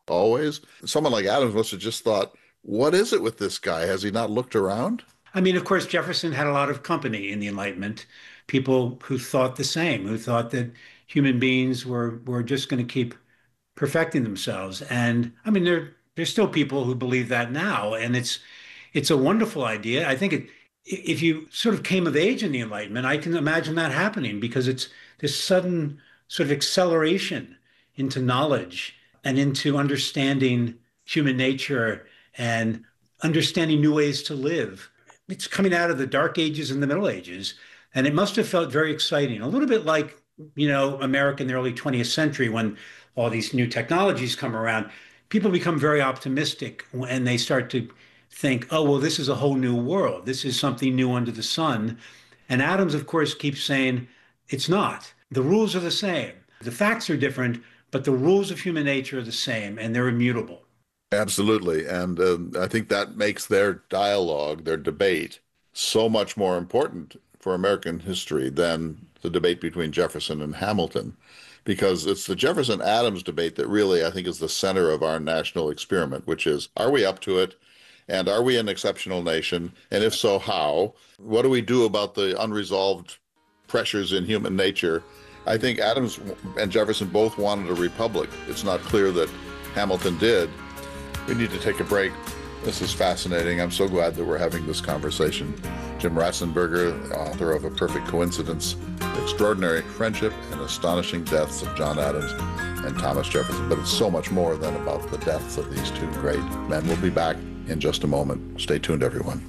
always. Someone like Adams must have just thought, what is it with this guy? Has he not looked around? I mean, of course, Jefferson had a lot of company in the Enlightenment, people who thought the same, who thought that human beings were just going to keep perfecting themselves. And I mean, there's still people who believe that now, and it's a wonderful idea. I think if you sort of came of age in the Enlightenment, I can imagine that happening because it's this sudden sort of acceleration into knowledge and into understanding human nature and understanding new ways to live. It's coming out of the Dark Ages and the Middle Ages, and it must have felt very exciting, a little bit like, America in the early 20th century when all these new technologies come around. People become very optimistic and they start to think, oh, well, this is a whole new world. This is something new under the sun. And Adams, of course, keeps saying it's not. The rules are the same. The facts are different, but the rules of human nature are the same and they're immutable. Absolutely. And I think that makes their dialogue, their debate, so much more important for American history than the debate between Jefferson and Hamilton, because it's the Jefferson-Adams debate that really, I think, is the center of our national experiment, which is, are we up to it? And are we an exceptional nation? And if so, how? What do we do about the unresolved pressures in human nature? I think Adams and Jefferson both wanted a republic. It's not clear that Hamilton did. We need to take a break. This is fascinating. I'm so glad that we're having this conversation. Jim Ratzenberger, author of A Perfect Coincidence, Extraordinary Friendship and Astonishing Deaths of John Adams and Thomas Jefferson. But it's so much more than about the deaths of these two great men. We'll be back in just a moment. Stay tuned, everyone.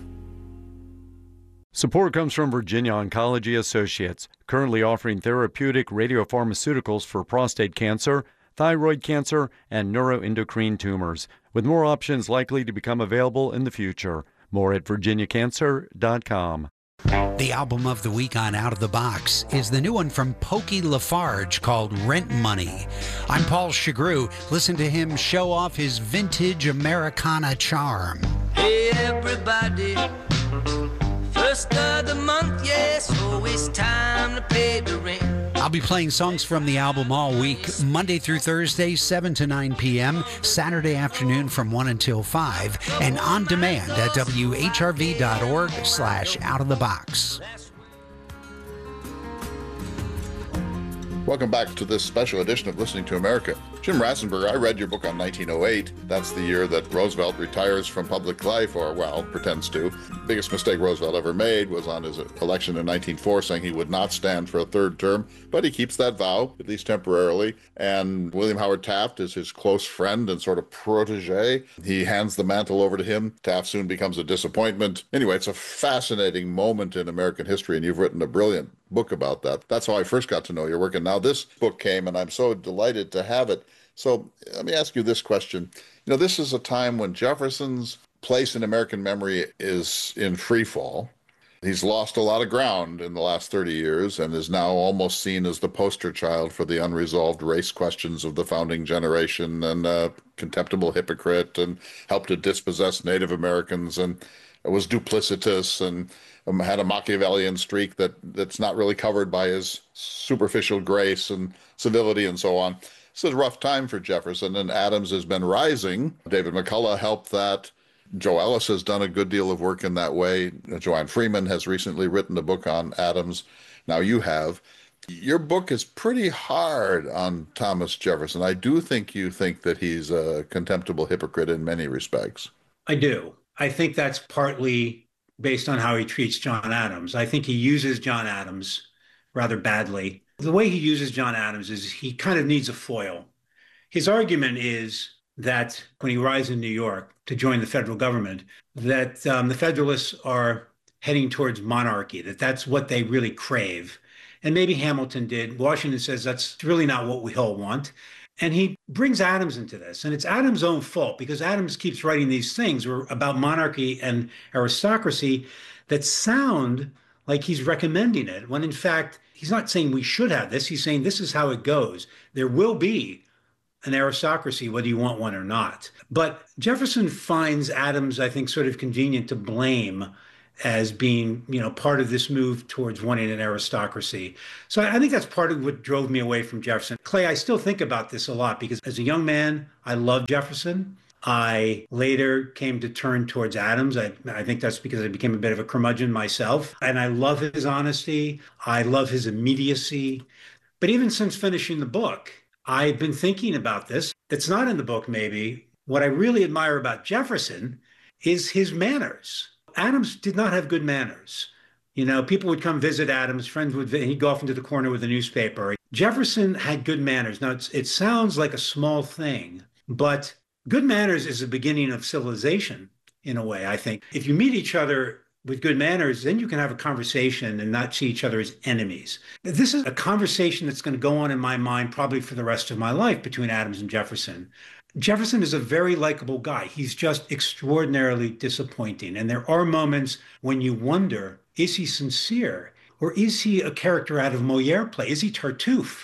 Support comes from Virginia Oncology Associates, currently offering therapeutic radiopharmaceuticals for prostate cancer, thyroid cancer, and neuroendocrine tumors, with more options likely to become available in the future. More at virginiacancer.com. The album of the week on Out of the Box is the new one from Pokey Lafarge called Rent Money. I'm Paul Chagru. Listen to him show off his vintage Americana charm. Hey everybody, first of the month, yeah, so it's time to pay the rent. I'll be playing songs from the album all week, Monday through Thursday, 7 to 9 p.m., Saturday afternoon from 1 until 5, and on demand at whrv.org/outofthebox. Welcome back to this special edition of Listening to America. Jim Ratzenberger, I read your book on 1908. That's the year that Roosevelt retires from public life, or, well, pretends to. The biggest mistake Roosevelt ever made was on his election in 1904, saying he would not stand for a third term, but he keeps that vow, at least temporarily. And William Howard Taft is his close friend and sort of protege. He hands the mantle over to him. Taft soon becomes a disappointment. Anyway, it's a fascinating moment in American history, and you've written a brilliant book about that. That's how I first got to know your work, and now this book came, and I'm so delighted to have it. So let me ask you this question. This is a time when Jefferson's place in American memory is in free fall. He's lost a lot of ground in the last 30 years and is now almost seen as the poster child for the unresolved race questions of the founding generation, and a contemptible hypocrite, and helped to dispossess Native Americans, and was duplicitous, and had a Machiavellian streak that's not really covered by his superficial grace and civility and so on. It's a rough time for Jefferson, and Adams has been rising. David McCullough helped that. Joe Ellis has done a good deal of work in that way. Joanne Freeman has recently written a book on Adams. Now you have. Your book is pretty hard on Thomas Jefferson. I do think you think that he's a contemptible hypocrite in many respects. I do. I think that's partly based on how he treats John Adams. I think he uses John Adams rather badly. The way he uses John Adams is he kind of needs a foil. His argument is that when he arrives in New York to join the federal government, that the Federalists are heading towards monarchy, that's what they really crave. And maybe Hamilton did. Washington says that's really not what we all want. And he brings Adams into this. And it's Adams' own fault, because Adams keeps writing these things about monarchy and aristocracy that sound like he's recommending it, when in fact, he's not saying we should have this. He's saying this is how it goes. There will be an aristocracy, whether you want one or not. But Jefferson finds Adams, I think, sort of convenient to blame as being, part of this move towards wanting an aristocracy. So I think that's part of what drove me away from Jefferson. Clay, I still think about this a lot because as a young man, I loved Jefferson. I later came to turn towards Adams. I think that's because I became a bit of a curmudgeon myself. And I love his honesty. I love his immediacy. But even since finishing the book, I've been thinking about this. That's not in the book, maybe. What I really admire about Jefferson is his manners. Adams did not have good manners. People would come visit Adams, friends would, he'd go off into the corner with a newspaper. Jefferson had good manners. Now, it sounds like a small thing, but good manners is the beginning of civilization in a way, I think. If you meet each other with good manners, then you can have a conversation and not see each other as enemies. This is a conversation that's going to go on in my mind probably for the rest of my life between Adams and Jefferson. Jefferson is a very likable guy. He's just extraordinarily disappointing. And there are moments when you wonder, is he sincere? Or is he a character out of Moliere play? Is he Tartuffe?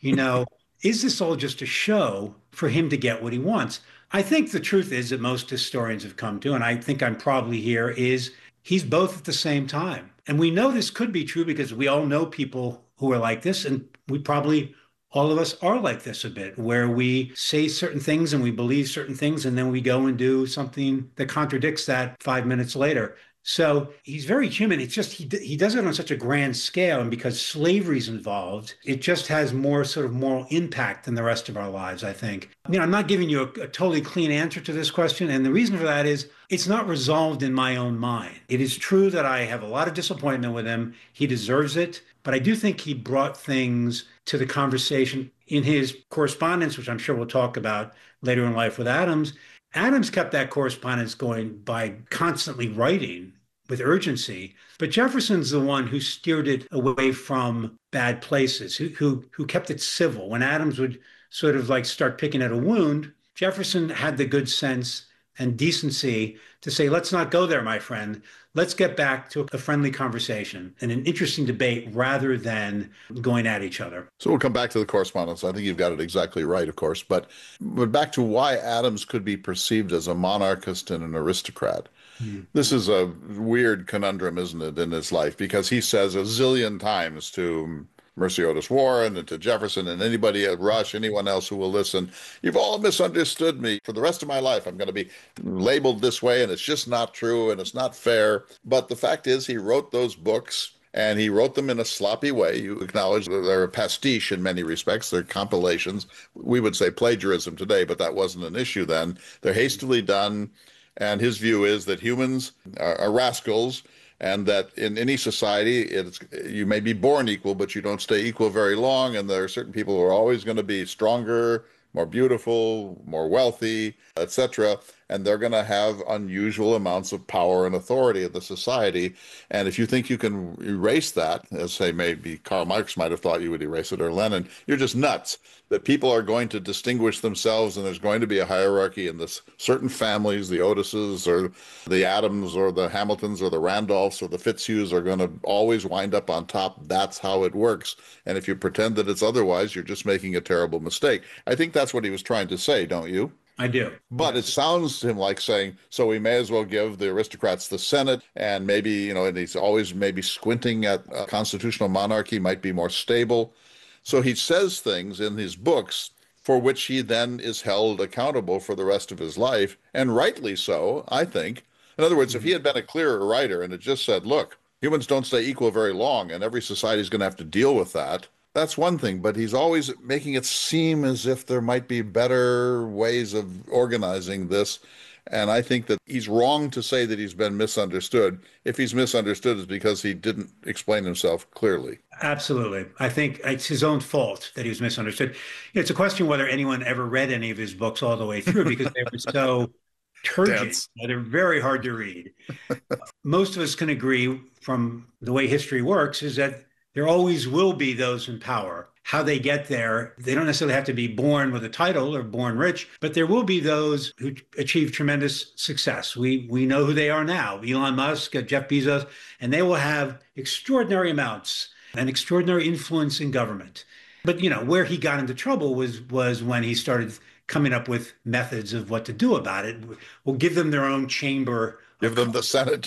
Is this all just a show for him to get what he wants? I think the truth is that most historians have come to, and I think I'm probably here, is he's both at the same time. And we know this could be true because we all know people who are like this, and we probably, all of us are like this a bit, where we say certain things and we believe certain things, and then we go and do something that contradicts that 5 minutes later. So he's very human. It's just he does it on such a grand scale. And because slavery's involved, it just has more sort of moral impact than the rest of our lives, I think. I'm not giving you a totally clean answer to this question. And the reason for that is it's not resolved in my own mind. It is true that I have a lot of disappointment with him. He deserves it. But I do think he brought things to the conversation in his correspondence, which I'm sure we'll talk about later in life with Adams. Adams kept that correspondence going by constantly writing with urgency, but Jefferson's the one who steered it away from bad places, who kept it civil. When Adams would sort of like start picking at a wound, Jefferson had the good sense and decency to say, let's not go there, my friend. Let's get back to a friendly conversation and an interesting debate rather than going at each other. So we'll come back to the correspondence. I think you've got it exactly right, of course. But back to why Adams could be perceived as a monarchist and an aristocrat. This is a weird conundrum, isn't it, in his life? Because he says a zillion times to Mercy Otis Warren and to Jefferson and anybody at Rush, anyone else who will listen, you've all misunderstood me. For the rest of my life, I'm going to be labeled this way, and it's just not true, and it's not fair. But the fact is, he wrote those books, and he wrote them in a sloppy way. You acknowledge that they're a pastiche in many respects. They're compilations. We would say plagiarism today, but that wasn't an issue then. They're hastily done. And his view is that humans are rascals, and that in any society, you may be born equal, but you don't stay equal very long. And there are certain people who are always going to be stronger, more beautiful, more wealthy, etc. And they're going to have unusual amounts of power and authority in the society. And if you think you can erase that, as say maybe Karl Marx might have thought you would erase it, or Lenin, you're just nuts. That people are going to distinguish themselves, and there's going to be a hierarchy in this certain families, the Otises or the Adams or the Hamiltons or the Randolphs or the Fitzhughs are going to always wind up on top. That's how it works. And if you pretend that it's otherwise, you're just making a terrible mistake. I think that's what he was trying to say, don't you? I do. But it sounds to him like saying, so we may as well give the aristocrats the Senate, and maybe, and he's always maybe squinting at a constitutional monarchy might be more stable. So he says things in his books for which he then is held accountable for the rest of his life, and rightly so, I think. In other words, if he had been a clearer writer and had just said, look, humans don't stay equal very long, and every society is going to have to deal with that, that's one thing. But he's always making it seem as if there might be better ways of organizing this. And I think that he's wrong to say that he's been misunderstood. If he's misunderstood, it's because he didn't explain himself clearly. Absolutely. I think it's his own fault that he was misunderstood. It's a question whether anyone ever read any of his books all the way through because they were so turgid. They're very hard to read. Most of us can agree from the way history works is that there always will be those in power. How they get there, they don't necessarily have to be born with a title or born rich, but there will be those who achieve tremendous success. We know who they are now, Elon Musk, Jeff Bezos, and they will have extraordinary amounts and extraordinary influence in government. But, where he got into trouble was when he started coming up with methods of what to do about it. We'll give them their own chamber. Give them the Senate.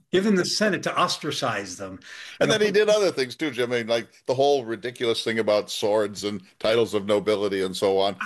Give them the Senate to ostracise them. And then he did other things too, Jim. I mean, like the whole ridiculous thing about swords and titles of nobility and so on.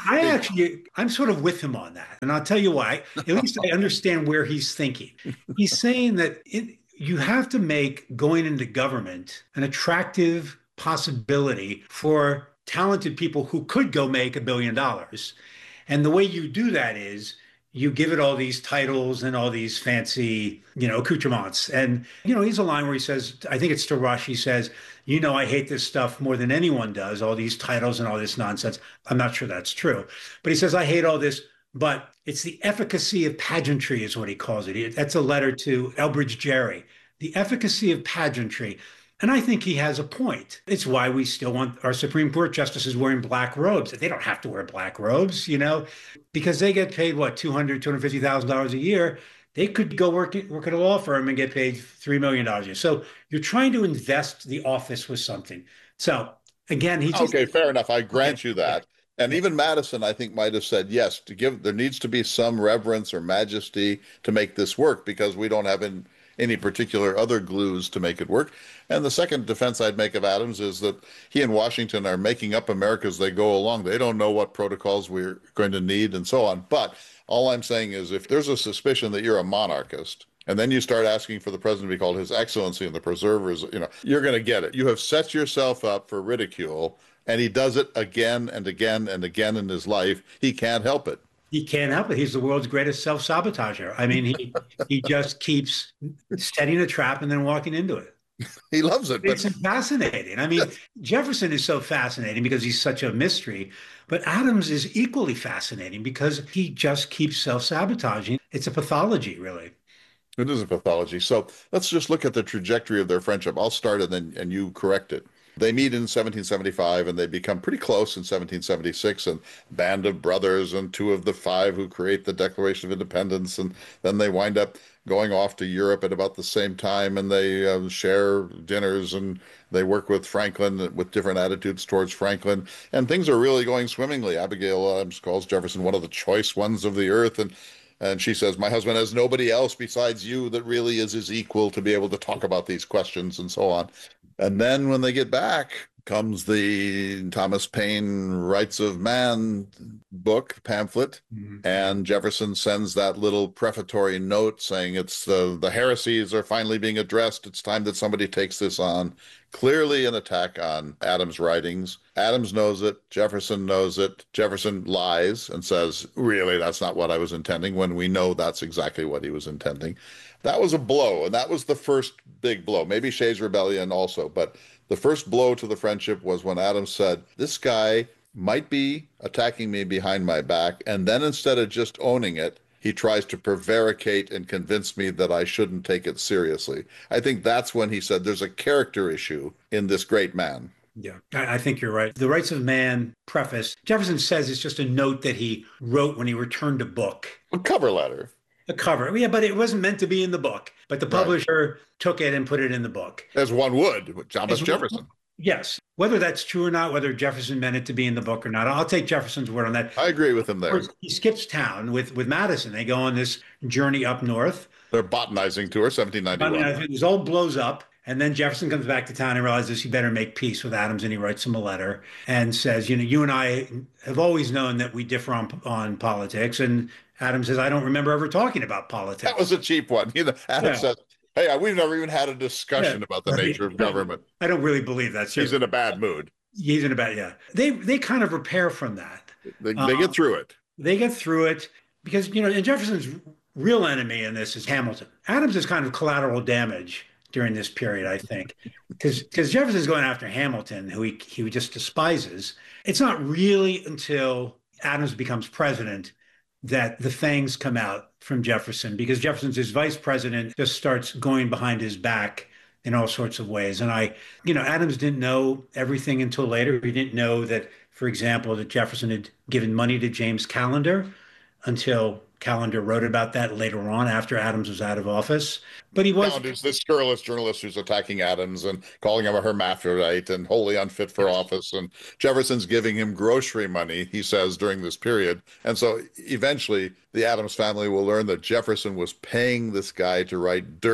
I'm sort of with him on that. And I'll tell you why. At least I understand where he's thinking. He's saying that you have to make going into government an attractive possibility for talented people who could go make $1 billion. And the way you do that is you give it all these titles and all these fancy, accoutrements. And, he's a line where he says, I think it's to Rush, he says, I hate this stuff more than anyone does, all these titles and all this nonsense. I'm not sure that's true. But he says, I hate all this, but it's the efficacy of pageantry is what he calls it. That's a letter to Elbridge Gerry. The efficacy of pageantry. And I think he has a point. It's why we still want our Supreme Court justices wearing black robes. They don't have to wear black robes, because they get paid, what, $250,000 a year. They could go work at a law firm and get paid $3 million a year. So you're trying to invest the office with something. So again, okay, fair enough. I grant you that. And even Madison, I think, might have said, yes, there needs to be some reverence or majesty to make this work because we don't have any particular other glues to make it work. And the second defense I'd make of Adams is that he and Washington are making up America as they go along. They don't know what protocols we're going to need and so on. But all I'm saying is if there's a suspicion that you're a monarchist, and then you start asking for the president to be called His Excellency and the preservers, you're going to get it. You have set yourself up for ridicule, and he does it again and again and again in his life. He can't help it. He can't help it. He's the world's greatest self-sabotager. I mean, he just keeps setting a trap and then walking into it. He loves it. It's fascinating. I mean, Jefferson is so fascinating because he's such a mystery, but Adams is equally fascinating because he just keeps self-sabotaging. It's a pathology, really. It is a pathology. So let's just look at the trajectory of their friendship. I'll start and you correct it. They meet in 1775 and they become pretty close in 1776, and band of brothers and two of the five who create the Declaration of Independence. And then they wind up going off to Europe at about the same time, and they share dinners and they work with Franklin with different attitudes towards Franklin. And things are really going swimmingly. Abigail Adams calls Jefferson one of the choice ones of the earth. And she says, my husband has nobody else besides you that really is his equal to be able to talk about these questions and so on. And then when they get back comes the Thomas Paine Rights of Man book, pamphlet, and Jefferson sends that little prefatory note saying it's the heresies are finally being addressed. It's time that somebody takes this on. Clearly an attack on Adams' writings. Adams knows it. Jefferson knows it. Jefferson lies and says, really, that's not what I was intending, when we know that's exactly what he was intending. That was a blow, and that was the first big blow. Maybe Shays' Rebellion also, but the first blow to the friendship was when Adams said, this guy might be attacking me behind my back, and then instead of just owning it, he tries to prevaricate and convince me that I shouldn't take it seriously. I think that's when he said there's a character issue in this great man. Yeah, I think you're right. The Rights of Man preface, Jefferson says it's just a note that he wrote when he returned a book. A cover letter. A cover. Yeah, but it wasn't meant to be in the book. But the publisher took it and put it in the book. As one would, with Thomas Jefferson. Yes. Whether that's true or not, whether Jefferson meant it to be in the book or not, I'll take Jefferson's word on that. I agree with him there. He skips town with Madison. They go on this journey up north. Their botanizing tour, 1791. This all blows up. And then Jefferson comes back to town and realizes he better make peace with Adams, and he writes him a letter and says, you and I have always known that we differ on politics. And Adams says, I don't remember ever talking about politics. That was a cheap one. Adams says, hey, we've never even had a discussion about the nature of government. I don't really believe that. He's in a bad mood. He's in a bad, yeah. They kind of repair from that. They get through it. They get through it because, and Jefferson's real enemy in this is Hamilton. Adams is kind of collateral damage during this period, I think, because Jefferson's going after Hamilton, who he just despises. It's not really until Adams becomes president that the fangs come out from Jefferson, because Jefferson's his vice president just starts going behind his back in all sorts of ways. And Adams didn't know everything until later. He didn't know that, for example, that Jefferson had given money to James Callender until Callender wrote about that later on after Adams was out of office. But he was Callender's this scurrilous journalist who's attacking Adams and calling him a hermaphrodite and wholly unfit for office. And Jefferson's giving him grocery money, he says, during this period. And so eventually the Adams family will learn that Jefferson was paying this guy to write dirt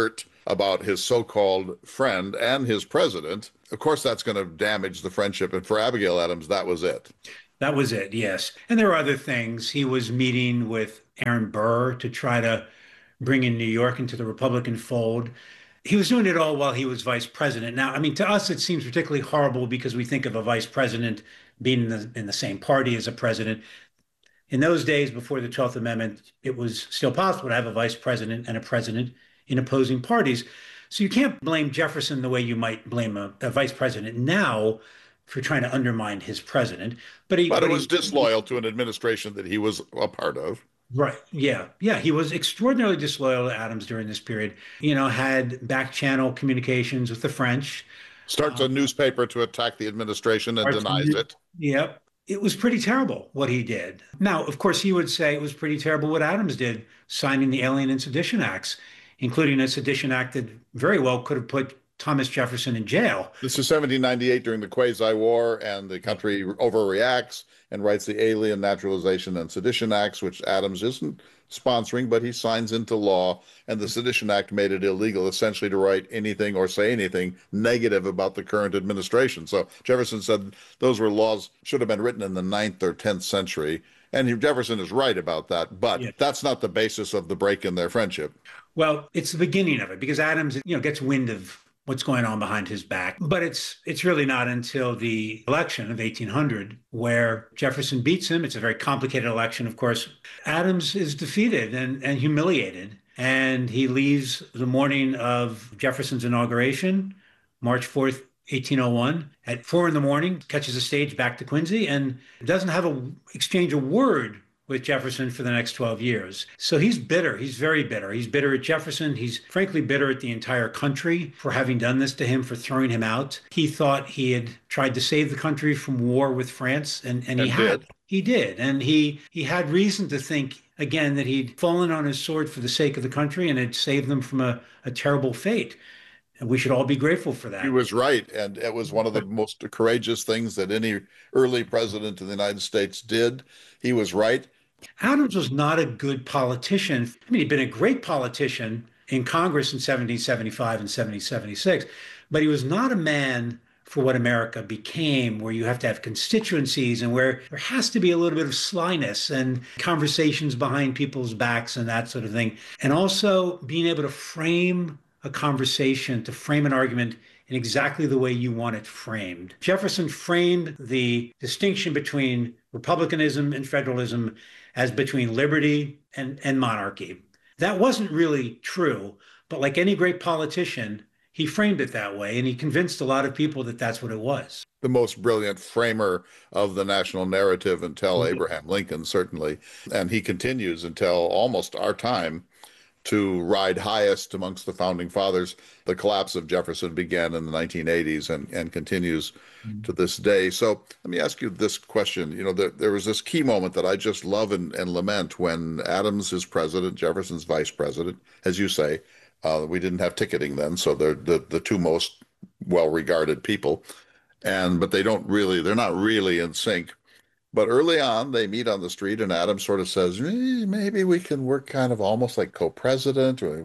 about his so-called friend and his president, of course that's going to damage the friendship. And for Abigail Adams, that was it. That was it, yes. And there were other things. He was meeting with Aaron Burr to try to bring in New York into the Republican fold. He was doing it all while he was vice president. Now, I mean, to us, it seems particularly horrible because we think of a vice president being in the same party as a president. In those days, before the 12th Amendment, it was still possible to have a vice president and a president in opposing parties. So you can't blame Jefferson the way you might blame a vice president now for trying to undermine his president. But it was disloyal to an administration that he was a part of. Right. Yeah. Yeah. He was extraordinarily disloyal to Adams during this period. Had back channel communications with the French. Starts a newspaper to attack the administration and denies it. Yep. It was pretty terrible what he did. Now, of course, he would say it was pretty terrible what Adams did, signing the Alien and Sedition Acts, including a sedition act that very well could have put Thomas Jefferson in jail. This is 1798 during the Quasi-War, and the country overreacts and writes the Alien, Naturalization, and Sedition Acts, which Adams isn't sponsoring, but he signs into law. And the Sedition Act made it illegal, essentially, to write anything or say anything negative about the current administration. So Jefferson said those were laws should have been written in the 9th or 10th century. And Jefferson is right about that, but that's not the basis of the break in their friendship. Well, it's the beginning of it because Adams, gets wind of what's going on behind his back. But it's really not until the election of 1800 where Jefferson beats him. It's a very complicated election, of course. Adams is defeated and humiliated, and he leaves the morning of Jefferson's inauguration, March 4th, 1801, at 4 a.m, catches a stage back to Quincy and doesn't have exchange a word with Jefferson for the next 12 years. So he's bitter. He's very bitter. He's bitter at Jefferson. He's frankly bitter at the entire country for having done this to him, for throwing him out. He thought he had tried to save the country from war with France, and he had. He did. And he had reason to think, again, that he'd fallen on his sword for the sake of the country and had saved them from a terrible fate. And we should all be grateful for that. He was right. And it was one of the most courageous things that any early president of the United States did. He was right. Adams was not a good politician. I mean, he'd been a great politician in Congress in 1775 and 1776, but he was not a man for what America became, where you have to have constituencies and where there has to be a little bit of slyness and conversations behind people's backs and that sort of thing. And also being able to frame a conversation, to frame an argument in exactly the way you want it framed. Jefferson framed the distinction between republicanism and federalism as between liberty and monarchy. That wasn't really true, but like any great politician, he framed it that way, and he convinced a lot of people that that's what it was. The most brilliant framer of the national narrative until Abraham Lincoln, certainly. And he continues until almost our time to ride highest amongst the founding fathers. The collapse of Jefferson began in the 1980s and continues to this day. So let me ask you this question. There was this key moment that I just love and lament when Adams is president, Jefferson's vice president, as you say. We didn't have ticketing then, so they're the two most well-regarded people. But they're not really in sync. But early on, they meet on the street, and Adams sort of says, maybe we can work kind of almost like co-president, or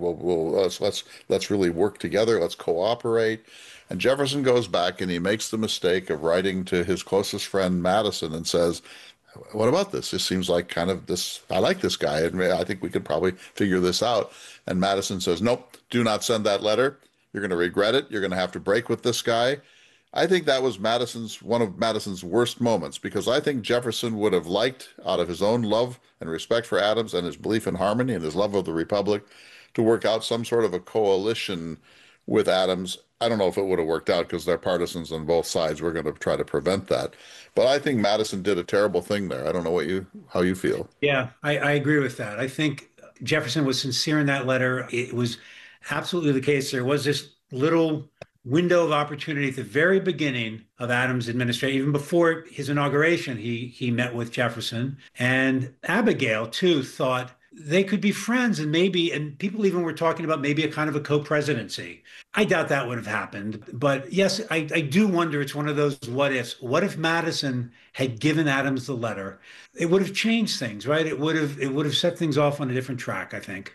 let's really work together, let's cooperate. And Jefferson goes back and he makes the mistake of writing to his closest friend Madison and says, what about this? This seems like kind of this, I like this guy, and I think we could probably figure this out. And Madison says, nope, do not send that letter. You're going to regret it. You're going to have to break with this guy. I think that was one of Madison's worst moments, because I think Jefferson would have liked, out of his own love and respect for Adams and his belief in harmony and his love of the Republic, to work out some sort of a coalition with Adams. I don't know if it would have worked out because they're partisans on both sides. We're going to try to prevent that. But I think Madison did a terrible thing there. I don't know how you feel. Yeah, I agree with that. I think Jefferson was sincere in that letter. It was absolutely the case. There was this little window of opportunity at the very beginning of Adams' administration. Even before his inauguration, he met with Jefferson. And Abigail, too, thought they could be friends, and people even were talking about maybe a kind of a co-presidency. I doubt that would have happened. But yes, I do wonder, it's one of those what ifs. What if Madison had given Adams the letter? It would have changed things, right? It would have set things off on a different track, I think.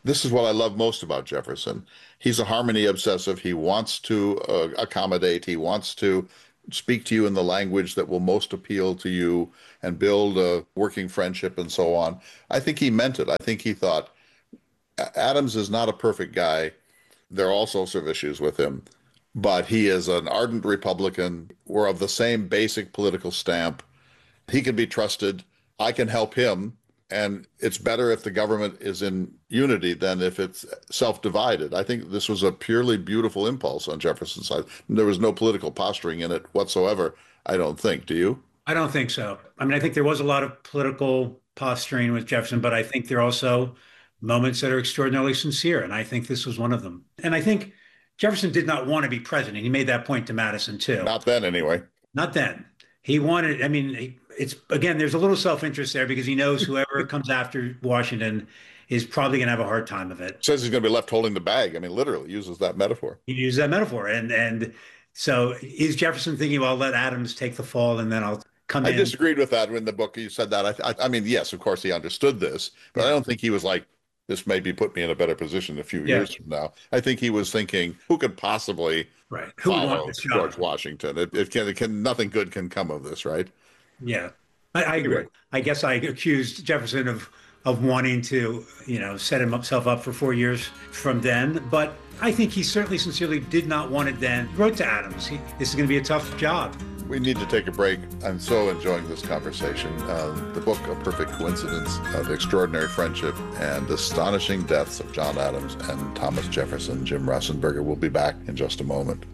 This is what I love most about Jefferson. He's a harmony obsessive. He wants to accommodate. He wants to speak to you in the language that will most appeal to you and build a working friendship and so on. I think he meant it. I think he thought Adams is not a perfect guy. There are all sorts of issues with him, but he is an ardent Republican. We're of the same basic political stamp. He can be trusted. I can help him. And it's better if the government is in unity than if it's self-divided. I think this was a purely beautiful impulse on Jefferson's side. There was no political posturing in it whatsoever, I don't think. Do you? I don't think so. I mean, I think there was a lot of political posturing with Jefferson, but I think there are also moments that are extraordinarily sincere. And I think this was one of them. And I think Jefferson did not want to be president. He made that point to Madison, too. Not then, anyway. Not then. He wanted, I mean, it's again, there's a little self-interest there because he knows whoever comes after Washington is probably going to have a hard time of it. Says he's going to be left holding the bag. I mean, literally uses that metaphor. He used that metaphor. And so is Jefferson thinking, well, I'll let Adams take the fall and then I'll come in? I disagreed with that in the book. You said that. I mean, yes, of course he understood this, but I don't think he was like, this maybe put me in a better position a few years from now. I think he was thinking, who could possibly follow George Washington? Nothing good can come of this, right? Yeah, I agree. I guess I accused Jefferson of wanting to, set himself up for 4 years from then. But I think he certainly sincerely did not want it then. He wrote to Adams. This is going to be a tough job. We need to take a break. I'm so enjoying this conversation. The book, A Perfect Coincidence, The Extraordinary Friendship and Astonishing Deaths of John Adams and Thomas Jefferson. Jim Rassenberger will be back in just a moment.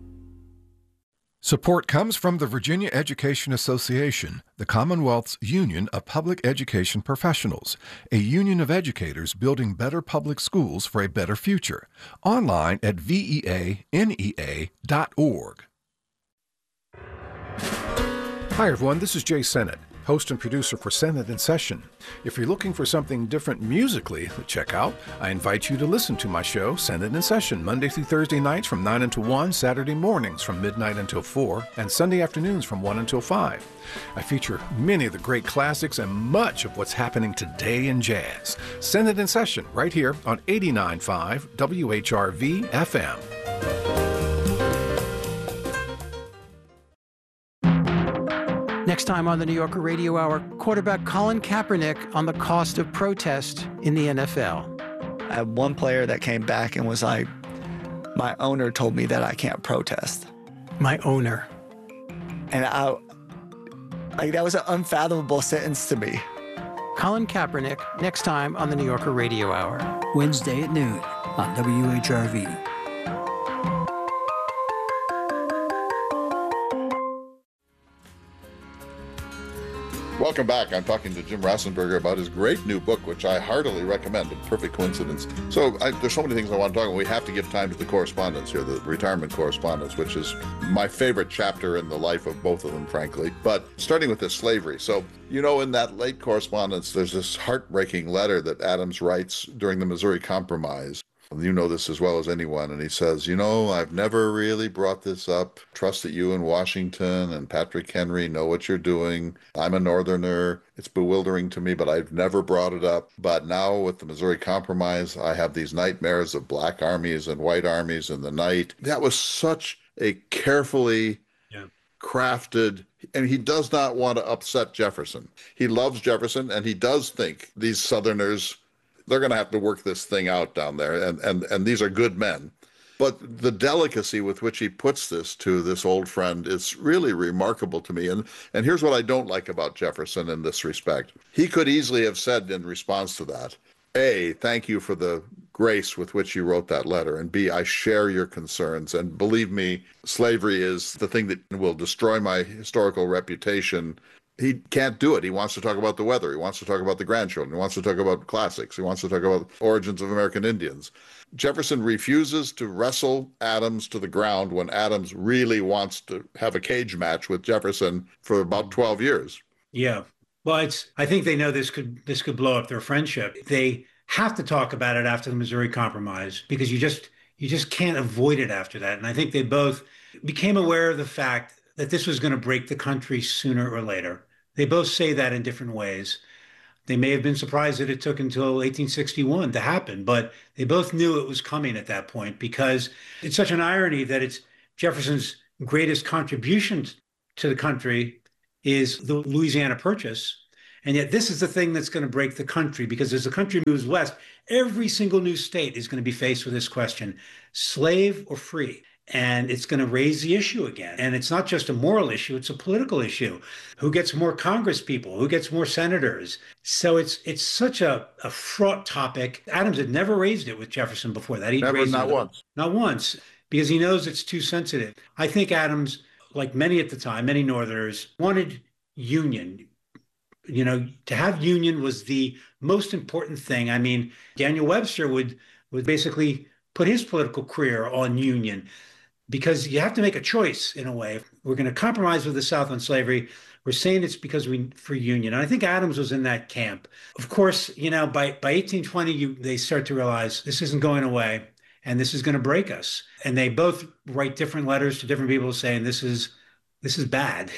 Support comes from the Virginia Education Association, the Commonwealth's union of public education professionals, a union of educators building better public schools for a better future. Online at veanea.org. Hi, everyone. This is Jay Sennett, host and producer for Sennett in Session. If you're looking for something different musically to check out, I invite you to listen to my show, Sennett in Session, Monday through Thursday nights from 9 until 1, Saturday mornings from midnight until 4, and Sunday afternoons from 1 until 5. I feature many of the great classics and much of what's happening today in jazz. Sennett in Session, right here on 89.5 WHRV FM. Next time on the New Yorker Radio Hour, quarterback Colin Kaepernick on the cost of protest in the NFL. I had one player that came back and was like, my owner told me that I can't protest. My owner. And that was an unfathomable sentence to me. Colin Kaepernick, next time on the New Yorker Radio Hour. Wednesday at noon on WHRV. Welcome back. I'm talking to Jim Rassenberger about his great new book, which I heartily recommend, A Perfect Coincidence. So there's so many things I want to talk about. We have to give time to the correspondence here, the retirement correspondence, which is my favorite chapter in the life of both of them, frankly. But starting with this slavery. So, in that late correspondence, there's this heartbreaking letter that Adams writes during the Missouri Compromise. You know this as well as anyone. And he says, I've never really brought this up. Trust that you and Washington and Patrick Henry know what you're doing. I'm a Northerner. It's bewildering to me, but I've never brought it up. But now with the Missouri Compromise, I have these nightmares of black armies and white armies in the night. That was such a carefully crafted, and he does not want to upset Jefferson. He loves Jefferson, and he does think these Southerners, they're going to have to work this thing out down there, and these are good men. But the delicacy with which he puts this to this old friend is really remarkable to me. And here's what I don't like about Jefferson in this respect. He could easily have said in response to that, A, thank you for the grace with which you wrote that letter, and B, I share your concerns. And believe me, slavery is the thing that will destroy my historical reputation. He can't do it. He wants to talk about the weather. He wants to talk about the grandchildren. He wants to talk about classics. He wants to talk about origins of American Indians. Jefferson refuses to wrestle Adams to the ground when Adams really wants to have a cage match with Jefferson for about 12 years. Yeah. Well, I think they know this could blow up their friendship. They have to talk about it after the Missouri Compromise because you just can't avoid it after that. And I think they both became aware of the fact that this was going to break the country sooner or later. They both say that in different ways. They may have been surprised that it took until 1861 to happen, but they both knew it was coming at that point because it's such an irony that it's Jefferson's greatest contribution to the country is the Louisiana Purchase. And yet this is the thing that's going to break the country because as the country moves west, every single new state is going to be faced with this question, slave or free? And it's going to raise the issue again. And it's not just a moral issue, it's a political issue. Who gets more Congress people? Who gets more senators? So it's such a fraught topic. Adams had never raised it with Jefferson before that. He'd Never, raised not it once. Not once, because he knows it's too sensitive. I think Adams, like many at the time, many Northerners, wanted union. You know, to have union was the most important thing. I mean, Daniel Webster would basically put his political career on union because you have to make a choice in a way. If we're going to compromise with the South on slavery, we're saying it's because for union. And I think Adams was in that camp. Of course, you know, by 1820, they start to realize this isn't going away and this is going to break us. And they both write different letters to different people saying this is bad.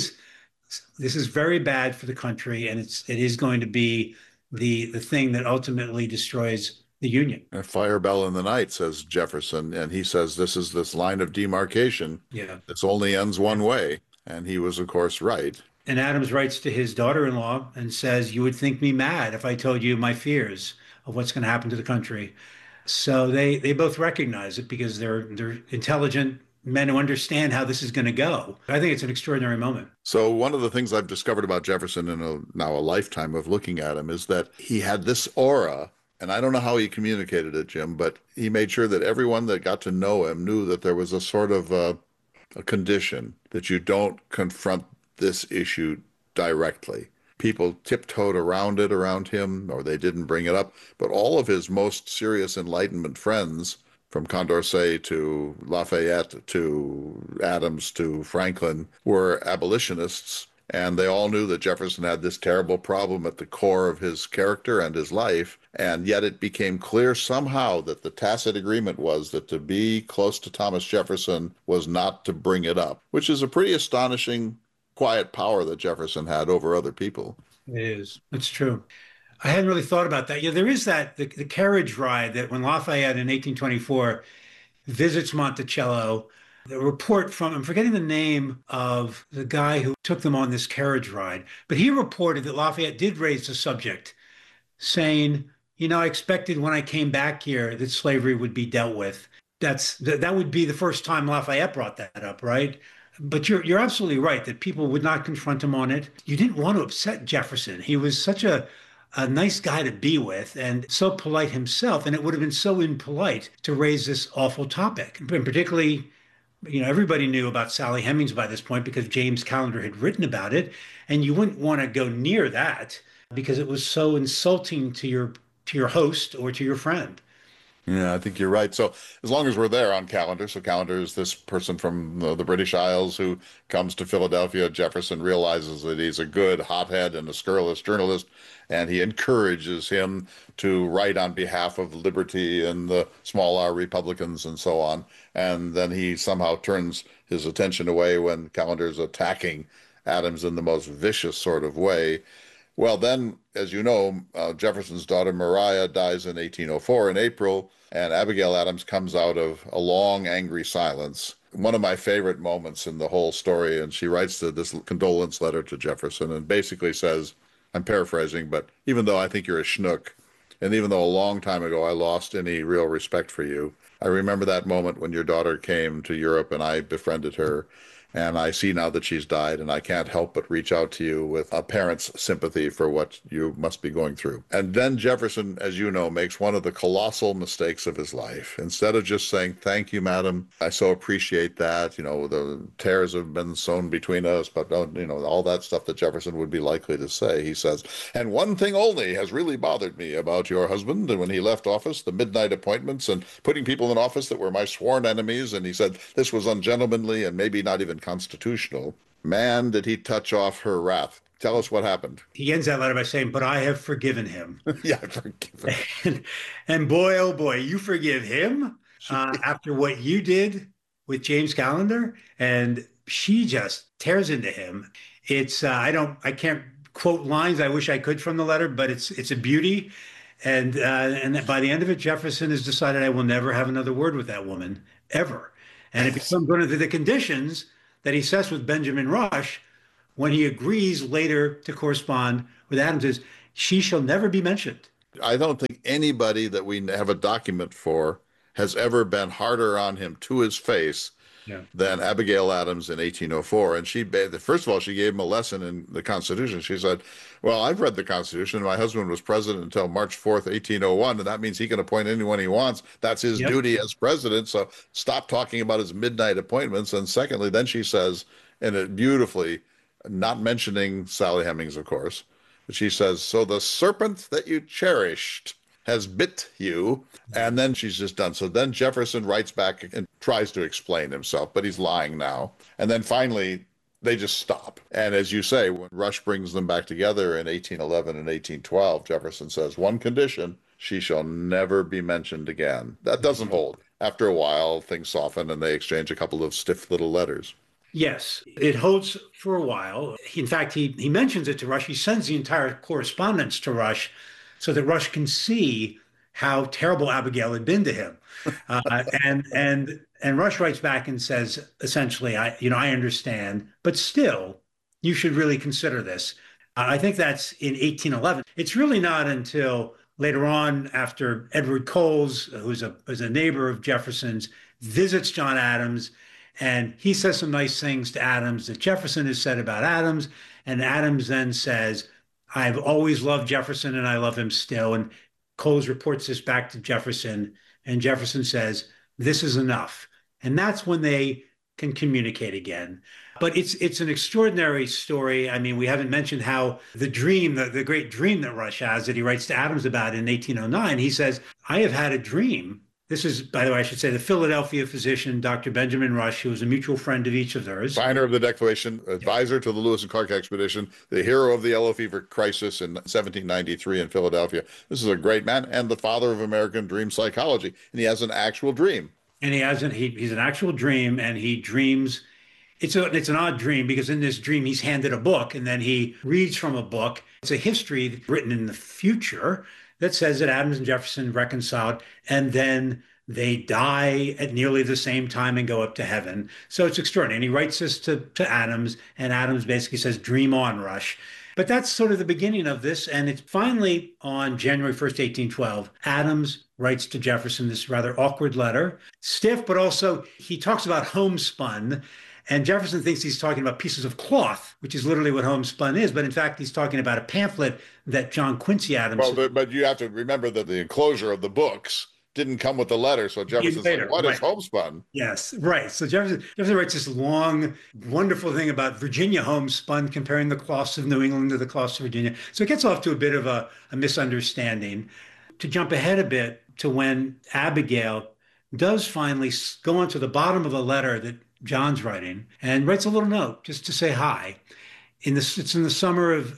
This is very bad for the country, and it is going to be the thing that ultimately destroys the Union. A fire bell in the night, says Jefferson, and he says this is this line of demarcation. Yeah. This only ends one way, and he was, of course, right. And Adams writes to his daughter-in-law and says, "You would think me mad if I told you my fears of what's going to happen to the country." So they both recognize it because they're intelligent men who understand how this is going to go. I think it's an extraordinary moment. So one of the things I've discovered about Jefferson in now a lifetime of looking at him is that he had this aura, and I don't know how he communicated it, Jim, but he made sure that everyone that got to know him knew that there was a sort of a condition that you don't confront this issue directly. People tiptoed around him, or they didn't bring it up, but all of his most serious Enlightenment friends, from Condorcet to Lafayette to Adams to Franklin, were abolitionists, and they all knew that Jefferson had this terrible problem at the core of his character and his life, and yet it became clear somehow that the tacit agreement was that to be close to Thomas Jefferson was not to bring it up, which is a pretty astonishing quiet power that Jefferson had over other people. It is. It's true. I hadn't really thought about that. Yeah, there is the carriage ride that when Lafayette in 1824 visits Monticello, the report from, I'm forgetting the name of the guy who took them on this carriage ride, but he reported that Lafayette did raise the subject, saying, you know, I expected when I came back here that slavery would be dealt with. That would be the first time Lafayette brought that up, right? But you're absolutely right that people would not confront him on it. You didn't want to upset Jefferson. He was such a nice guy to be with and so polite himself. And it would have been so impolite to raise this awful topic. And particularly, you know, everybody knew about Sally Hemings by this point because James Callender had written about it. And you wouldn't want to go near that because it was so insulting to your host or to your friend. Yeah, I think you're right. So as long as we're there on Callender, so Callender is this person from the British Isles who comes to Philadelphia. Jefferson realizes that he's a good hothead and a scurrilous journalist, and he encourages him to write on behalf of liberty and the small R Republicans and so on. And then he somehow turns his attention away when Callender's attacking Adams in the most vicious sort of way. Well, then, as you know, Jefferson's daughter Maria dies in 1804 in April, and Abigail Adams comes out of a long, angry silence. One of my favorite moments in the whole story, and she writes this condolence letter to Jefferson and basically says, I'm paraphrasing, but even though I think you're a schnook, and even though a long time ago I lost any real respect for you, I remember that moment when your daughter came to Europe and I befriended her. And I see now that she's died, and I can't help but reach out to you with a parent's sympathy for what you must be going through. And then Jefferson, as you know, makes one of the colossal mistakes of his life. Instead of just saying, thank you, madam, I so appreciate that. You know, the tears have been sown between us, but, you know, all that stuff that Jefferson would be likely to say. He says, and one thing only has really bothered me about your husband. And when he left office, the midnight appointments and putting people in office that were my sworn enemies. And he said, this was ungentlemanly and maybe not even constitutional. Man, did he touch off her wrath. Tell us what happened. He ends that letter by saying, but I have forgiven him. Yeah, I forgive him. And boy, oh boy, you forgive him after what you did with James Callender? And she just tears into him. It's, I can't quote lines I wish I could from the letter, but it's a beauty. And by the end of it, Jefferson has decided I will never have another word with that woman ever. And it becomes one of the conditions that he sets with Benjamin Rush when he agrees later to correspond with Adams is she shall never be mentioned. I don't think anybody that we have a document for has ever been harder on him to his face than Abigail Adams in 1804. And first of all, she gave him a lesson in the Constitution. She said, well, I've read the Constitution. My husband was president until March 4th, 1801, and that means he can appoint anyone he wants. That's his duty as president. So stop talking about his midnight appointments. And secondly, then she says, and it beautifully, not mentioning Sally Hemings, of course, but she says, so the serpent that you cherished has bit you. And then she's just done. So then Jefferson writes back and tries to explain himself, but he's lying now. And then finally, they just stop. And as you say, when Rush brings them back together in 1811 and 1812, Jefferson says, one condition, she shall never be mentioned again. That doesn't hold. After a while, things soften and they exchange a couple of stiff little letters. Yes, it holds for a while. In fact, he mentions it to Rush. He sends the entire correspondence to Rush so that Rush can see how terrible Abigail had been to him. And Rush writes back and says, essentially, I understand, but still, you should really consider this. I think that's in 1811. It's really not until later on, after Edward Coles, who's a neighbor of Jefferson's, visits John Adams, and he says some nice things to Adams that Jefferson has said about Adams. And Adams then says, I've always loved Jefferson and I love him still. And Coles reports this back to Jefferson. And Jefferson says, this is enough. And that's when they can communicate again. But it's an extraordinary story. I mean, we haven't mentioned how the dream, the great dream that Rush has that he writes to Adams about in 1809, he says, I have had a dream. This is, by the way, I should say, the Philadelphia physician, Dr. Benjamin Rush, who was a mutual friend of each of theirs. Signer of the Declaration, advisor to the Lewis and Clark expedition, the hero of the yellow fever crisis in 1793 in Philadelphia. This is a great man and the father of American dream psychology. And he has an actual dream. And he's an actual dream, and he dreams. It's an odd dream because in this dream, he's handed a book and then he reads from a book. It's a history written in the future that says that Adams and Jefferson reconciled, and then they die at nearly the same time and go up to heaven. So it's extraordinary. And he writes this to Adams, and Adams basically says, dream on, Rush. But that's sort of the beginning of this. And it's finally on January 1st, 1812, Adams writes to Jefferson this rather awkward letter, stiff, but also he talks about homespun. And Jefferson thinks he's talking about pieces of cloth, which is literally what homespun is. But in fact, he's talking about a pamphlet that John Quincy Adams. Well, but you have to remember that the enclosure of the books didn't come with the letter. So Jefferson said, what is homespun? Yes, right. So Jefferson writes this long, wonderful thing about Virginia homespun, comparing the cloths of New England to the cloths of Virginia. So it gets off to a bit of a misunderstanding. To jump ahead a bit to when Abigail does finally go onto the bottom of a letter that John's writing and writes a little note just to say hi. It's in the summer of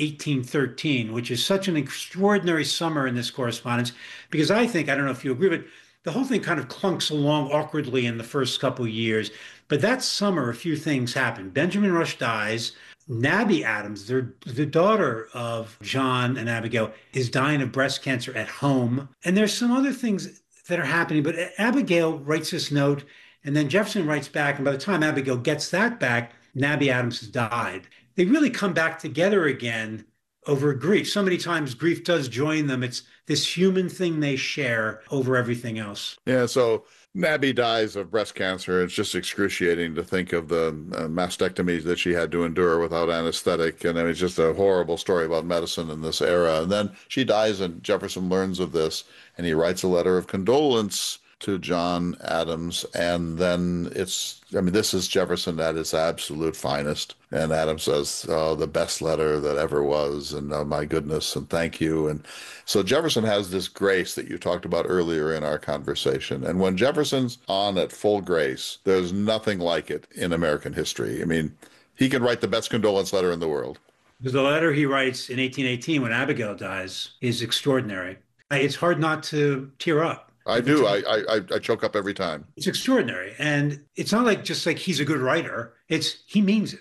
1813, which is such an extraordinary summer in this correspondence, because I don't know if you agree, but the whole thing kind of clunks along awkwardly in the first couple of years. But that summer, a few things happen. Benjamin Rush dies. Nabby Adams, the daughter of John and Abigail, is dying of breast cancer at home. And there's some other things that are happening. But Abigail writes this note, and then Jefferson writes back. And by the time Abigail gets that back, Nabby Adams has died. They really come back together again over grief. So many times grief does join them. It's this human thing they share over everything else. Yeah, so Nabby dies of breast cancer. It's just excruciating to think of the mastectomies that she had to endure without anesthetic. And it's just a horrible story about medicine in this era. And then she dies, and Jefferson learns of this, and he writes a letter of condolence to John Adams. And then this is Jefferson at his absolute finest. And Adams says, oh, the best letter that ever was. And oh, my goodness, and thank you. And so Jefferson has this grace that you talked about earlier in our conversation. And when Jefferson's on at full grace, there's nothing like it in American history. I mean, he can write the best condolence letter in the world. The letter he writes in 1818 when Abigail dies is extraordinary. It's hard not to tear up. I do. I choke up every time. It's extraordinary. And it's not just like he's a good writer. He means it.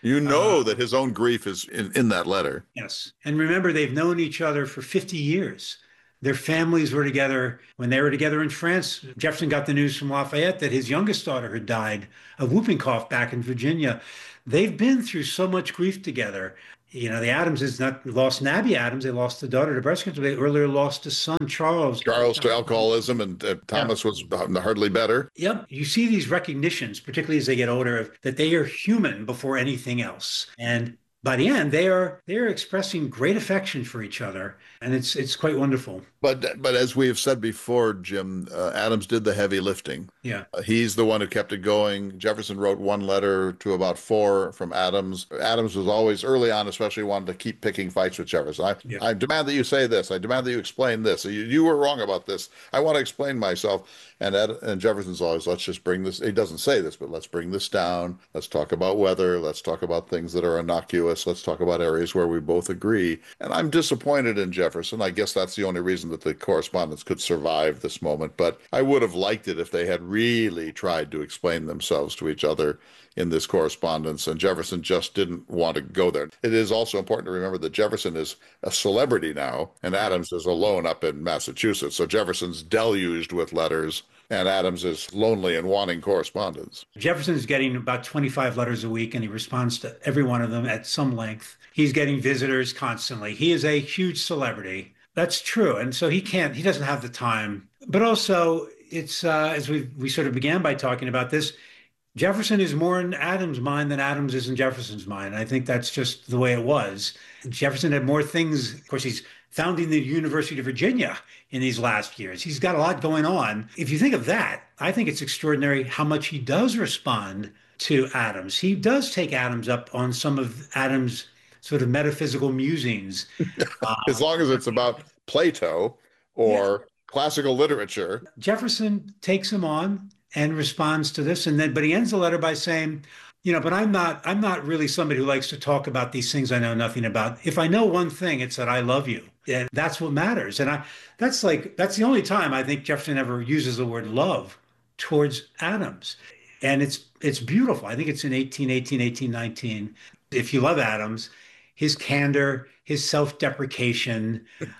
You know that his own grief is in that letter. Yes. And remember, they've known each other for 50 years. Their families were together when they were together in France. Jefferson got the news from Lafayette that his youngest daughter had died of whooping cough back in Virginia. They've been through so much grief together. You know, the Adamses not lost Nabby Adams. They lost a daughter to breast cancer. They earlier lost a son, Charles. Charles to alcoholism, and Thomas was hardly better. Yep. You see these recognitions, particularly as they get older, that they are human before anything else. And by the end, they are expressing great affection for each other, and it's quite wonderful. But as we have said before, Jim, Adams did the heavy lifting. Yeah. He's the one who kept it going. Jefferson wrote one letter to about 4 from Adams. Adams was always early on, especially wanted to keep picking fights with Jefferson. I demand that you say this. I demand that you explain this. You were wrong about this. I want to explain myself. And Jefferson's always, let's just bring this. He doesn't say this, but let's bring this down. Let's talk about weather. Let's talk about things that are innocuous. Let's talk about areas where we both agree. And I'm disappointed in Jefferson. I guess that's the only reason that the correspondence could survive this moment. But I would have liked it if they had really tried to explain themselves to each other in this correspondence, and Jefferson just didn't want to go there. It is also important to remember that Jefferson is a celebrity now, and Adams is alone up in Massachusetts. So Jefferson's deluged with letters, and Adams is lonely and wanting correspondence. Jefferson's getting about 25 letters a week, and he responds to every one of them at some length. He's getting visitors constantly. He is a huge celebrity. That's true. And so he doesn't have the time. But also, it's as we sort of began by talking about this, Jefferson is more in Adams' mind than Adams is in Jefferson's mind. And I think that's just the way it was. Jefferson had more things. Of course, he's founding the University of Virginia in these last years. He's got a lot going on. If you think of that, I think it's extraordinary how much he does respond to Adams. He does take Adams up on some of Adams' sort of metaphysical musings. As long as it's about Plato or classical literature. Jefferson takes him on and responds to this, but he ends the letter by saying, but I'm not really somebody who likes to talk about these things I know nothing about. If I know one thing, it's that I love you. And that's what matters. And that's the only time I think Jefferson ever uses the word love towards Adams. And it's beautiful. I think it's in 1818, 1819. If you love Adams, his candor, his self-deprecation,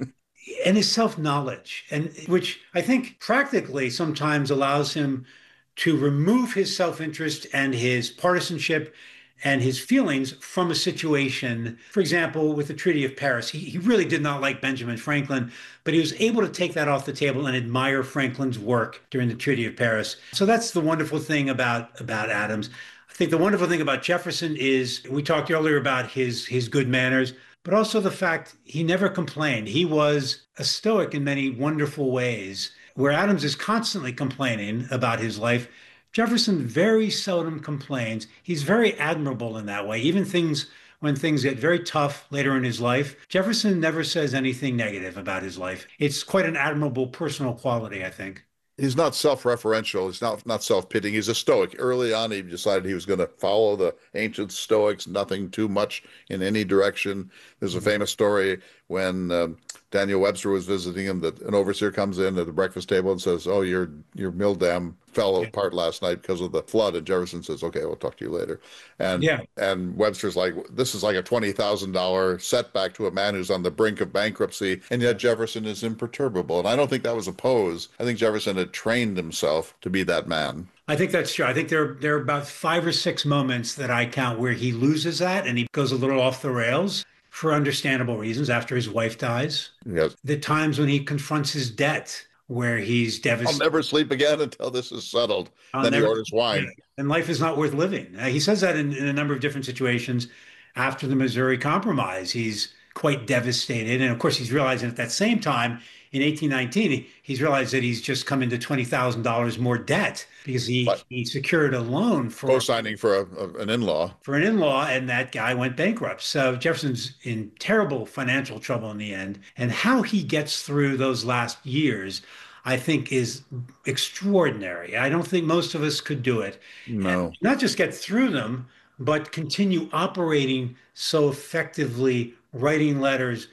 and his self-knowledge, and which I think practically sometimes allows him to remove his self-interest and his partisanship and his feelings from a situation. For example, with the Treaty of Paris, he really did not like Benjamin Franklin, but he was able to take that off the table and admire Franklin's work during the Treaty of Paris. So that's the wonderful thing about Adams. I think the wonderful thing about Jefferson is, we talked earlier about his good manners, but also the fact he never complained. He was a stoic in many wonderful ways. Where Adams is constantly complaining about his life, Jefferson very seldom complains. He's very admirable in that way. Even when things get very tough later in his life, Jefferson never says anything negative about his life. It's quite an admirable personal quality, I think. He's not self-referential. He's not self-pitying. He's a Stoic. Early on, he decided he was going to follow the ancient Stoics, nothing too much in any direction. There's a famous story when Daniel Webster was visiting him that an overseer comes in at the breakfast table and says, "Oh, your mill dam fell apart last night because of the flood." And Jefferson says, "Okay, we'll talk to you later." And Webster's like, "This is like a $20,000 setback to a man who's on the brink of bankruptcy." And yet Jefferson is imperturbable. And I don't think that was a pose. I think Jefferson had trained himself to be that man. I think that's true. I think there are about 5 or 6 moments that I count where he loses that and he goes a little off the rails for understandable reasons after his wife dies. Yes. The times when he confronts his debt, where he's devastated. "I'll never sleep again until this is settled." Then he orders wine. And life is not worth living. He says that in a number of different situations. After the Missouri Compromise, he's quite devastated. And of course, he's realizing at that same time, in 1819, he's realized that he's just come into $20,000 more debt because he secured a loan for co-signing for an in-law. For an in-law, and that guy went bankrupt. So Jefferson's in terrible financial trouble in the end. And how he gets through those last years, I think, is extraordinary. I don't think most of us could do it. No. And not just get through them, but continue operating so effectively, writing letters,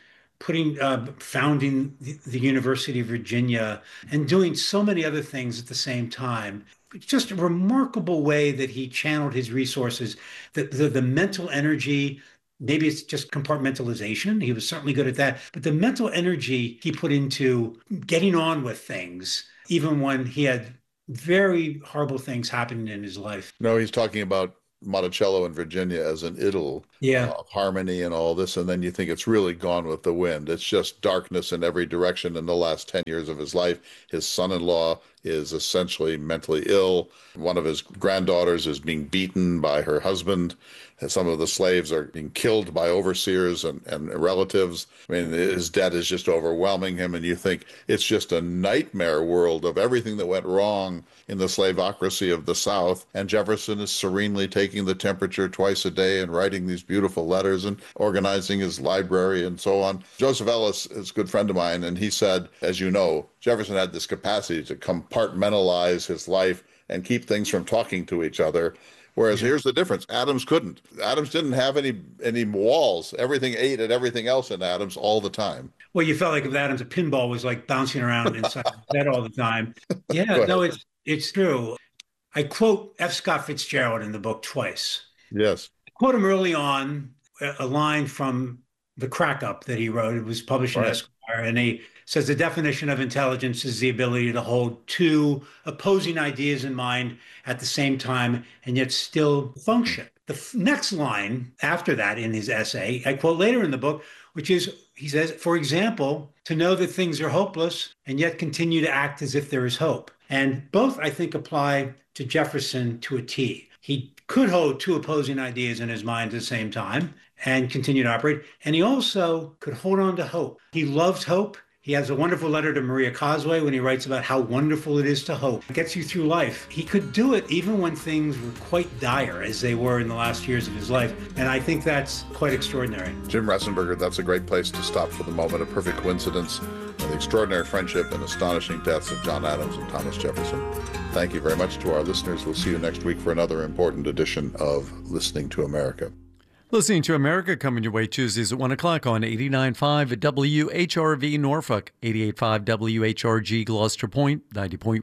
founding the University of Virginia and doing so many other things at the same time. Just a remarkable way that he channeled his resources, the mental energy. Maybe it's just compartmentalization. He was certainly good at that. But the mental energy he put into getting on with things, even when he had very horrible things happening in his life. No, he's talking about Monticello in Virginia as an idyll of harmony and all this, and then you think it's really gone with the wind. It's just darkness in every direction. In the last 10 years of his life, his son-in-law is essentially mentally ill. One of his granddaughters is being beaten by her husband. Some of the slaves are being killed by overseers and relatives. I mean, his debt is just overwhelming him, and you think it's just a nightmare world of everything that went wrong in the slavocracy of the South. And Jefferson is serenely taking the temperature twice a day and writing these beautiful letters and organizing his library and so on. Joseph Ellis is a good friend of mine, and he said, as you know, Jefferson had this capacity to compartmentalize his life and keep things from talking to each other. Whereas here's the difference. Adams couldn't. Adams didn't have any walls. Everything ate at everything else in Adams all the time. Well, you felt like with Adams, a pinball was like bouncing around inside his head all the time. Yeah, no, it's true. I quote F. Scott Fitzgerald in the book twice. Yes. I quote him early on, a line from The Crack Up that he wrote. It was published in Esquire, and he says the definition of intelligence is the ability to hold two opposing ideas in mind at the same time and yet still function. The next line after that in his essay, I quote later in the book, which is, he says, for example, to know that things are hopeless and yet continue to act as if there is hope. And both, I think, apply to Jefferson to a T. He could hold two opposing ideas in his mind at the same time and continue to operate. And he also could hold on to hope. He loved hope. He has a wonderful letter to Maria Cosway when he writes about how wonderful it is to hope. It gets you through life. He could do it even when things were quite dire, as they were in the last years of his life. And I think that's quite extraordinary. Jim Ratzenberger, that's a great place to stop for the moment. A perfect coincidence of the extraordinary friendship and astonishing deaths of John Adams and Thomas Jefferson. Thank you very much to our listeners. We'll see you next week for another important edition of Listening to America. Listening to America coming your way Tuesdays at 1 o'clock on 89.5 at WHRV Norfolk, 88.5 WHRG Gloucester Point, 90.1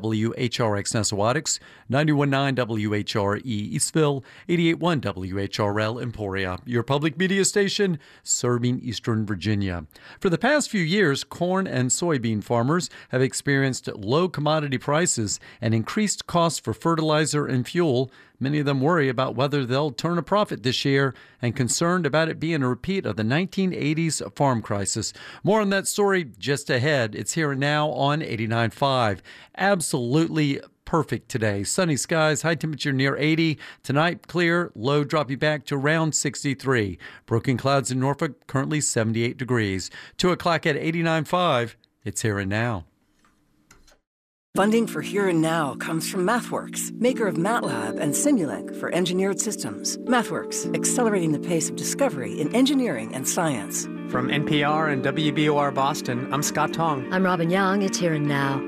WHRX Nessawatics, 91.9 WHRE Eastville, 88.1 WHRL Emporia, your public media station serving Eastern Virginia. For the past few years, corn and soybean farmers have experienced low commodity prices and increased costs for fertilizer and fuel. Many of them worry about whether they'll turn a profit this year and concerned about it being a repeat of the 1980s farm crisis. More on that story just ahead. It's here and now on 89.5. Absolutely perfect today. Sunny skies, high temperature near 80. Tonight, clear, low dropping back to around 63. Broken clouds in Norfolk, currently 78 degrees. 2 o'clock at 89.5. It's here and now. Funding for Here and Now comes from MathWorks, maker of MATLAB and Simulink for engineered systems. MathWorks, accelerating the pace of discovery in engineering and science. From NPR and WBOR Boston, I'm Scott Tong. I'm Robin Young. It's Here and Now.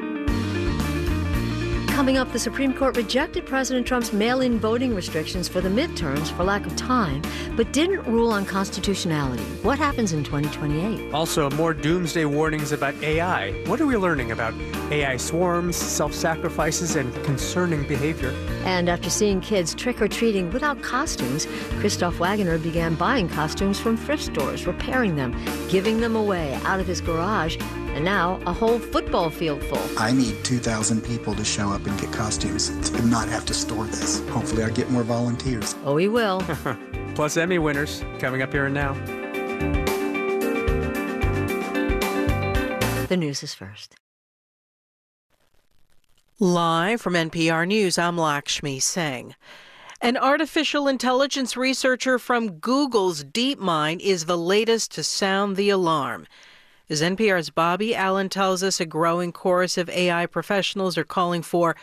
Coming up, the Supreme Court rejected President Trump's mail-in voting restrictions for the midterms for lack of time, but didn't rule on constitutionality. What happens in 2028? Also, more doomsday warnings about AI. What are we learning about AI swarms, self-sacrifices, and concerning behavior? And after seeing kids trick-or-treating without costumes, Christoph Wagoner began buying costumes from thrift stores, repairing them, giving them away out of his garage, and now a whole football field full. I need 2,000 people to show up and get costumes to not have to store this. Hopefully I get more volunteers. Oh, we will. Plus Emmy winners coming up Here and Now. The news is first. Live from NPR News, I'm Lakshmi Singh. An artificial intelligence researcher from Google's DeepMind is the latest to sound the alarm. As NPR's Bobby Allen tells us, a growing chorus of AI professionals are calling for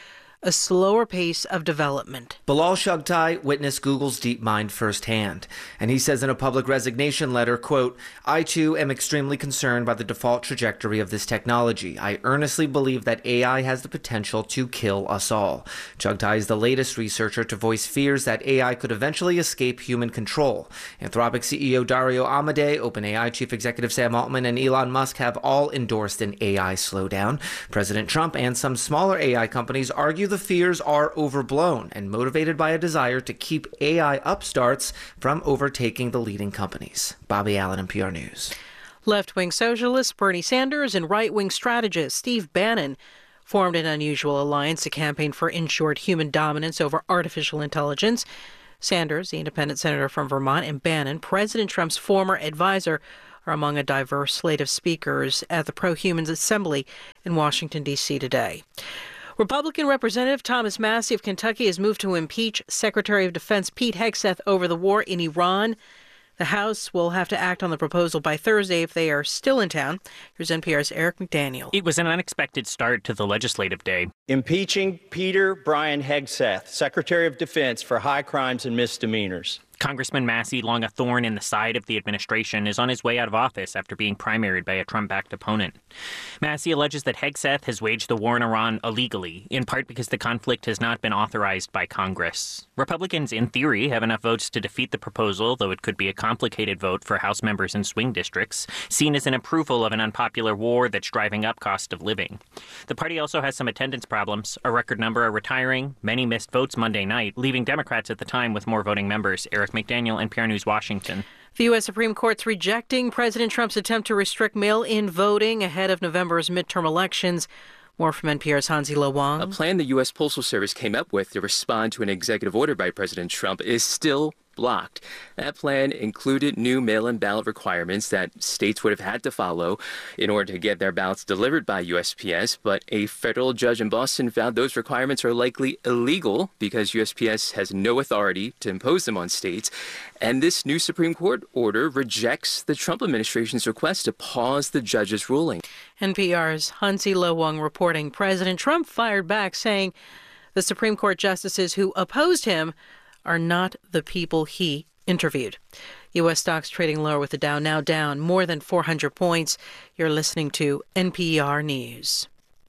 a slower pace of development. Bilal Shugtai witnessed Google's DeepMind firsthand, and he says in a public resignation letter, quote, "I too am extremely concerned by the default trajectory of this technology. I earnestly believe that AI has the potential to kill us all." Shugtai is the latest researcher to voice fears that AI could eventually escape human control. Anthropic CEO Dario Amodei, OpenAI Chief Executive Sam Altman, and Elon Musk have all endorsed an AI slowdown. President Trump and some smaller AI companies argue the fears are overblown and motivated by a desire to keep AI upstarts from overtaking the leading companies. Bobby Allen, NPR News. Left-wing socialist Bernie Sanders and right-wing strategist Steve Bannon formed an unusual alliance to campaign for, in short, human dominance over artificial intelligence. Sanders, the independent senator from Vermont, and Bannon, President Trump's former advisor, are among a diverse slate of speakers at the Pro-Humans Assembly in Washington, D.C. today. Republican Representative Thomas Massie of Kentucky has moved to impeach Secretary of Defense Pete Hegseth over the war in Iran. The House will have to act on the proposal by Thursday if they are still in town. Here's NPR's Eric McDaniel. It was an unexpected start to the legislative day. Impeaching Peter Brian Hegseth, Secretary of Defense, for high crimes and misdemeanors. Congressman Massie, long a thorn in the side of the administration, is on his way out of office after being primaried by a Trump-backed opponent. Massie alleges that Hegseth has waged the war in Iran illegally, in part because the conflict has not been authorized by Congress. Republicans, in theory, have enough votes to defeat the proposal, though it could be a complicated vote for House members in swing districts, seen as an approval of an unpopular war that's driving up cost of living. The party also has some attendance problems. A record number are retiring. Many missed votes Monday night, leaving Democrats at the time with more voting members. Eric McDaniel, NPR News, Washington. The U.S. Supreme Court's rejecting President Trump's attempt to restrict mail-in voting ahead of November's midterm elections. More from NPR's Hansi Lo Wang. A plan the U.S. Postal Service came up with to respond to an executive order by President Trump is still blocked. That plan included new mail-in ballot requirements that states would have had to follow in order to get their ballots delivered by USPS, but a federal judge in Boston found those requirements are likely illegal because USPS has no authority to impose them on states. And this new Supreme Court order rejects the Trump administration's request to pause the judge's ruling. NPR's Hansi Lo Wang reporting. President Trump fired back, saying the Supreme Court justices who opposed him are not the people he interviewed. U.S. stocks trading lower with the Dow now down more than 400 points. You're listening to NPR News.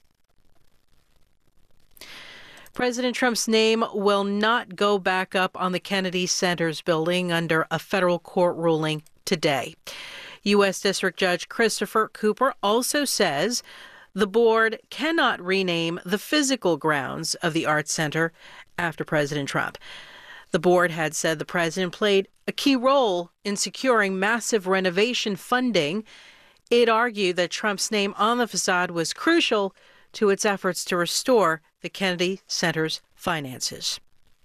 President Trump's name will not go back up on the Kennedy Center's building under a federal court ruling today. U.S. District Judge Christopher Cooper also says the board cannot rename the physical grounds of the Arts Center after President Trump. The board had said the president played a key role in securing massive renovation funding. It argued that Trump's name on the facade was crucial to its efforts to restore the Kennedy Center's finances.